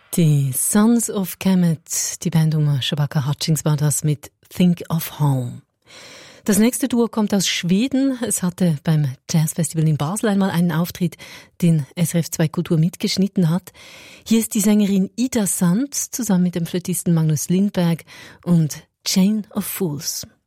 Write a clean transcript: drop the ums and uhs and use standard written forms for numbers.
Die Sons of Kemet, die Band um Shabaka Hutchings war das mit Think of Home. Das nächste Duo kommt aus Schweden. Es hatte beim Jazzfestival in Basel einmal einen Auftritt, den SRF 2 Kultur mitgeschnitten hat. Hier ist die Sängerin Ida Sand zusammen mit dem Flötisten Magnus Lindberg und Chain of Fools.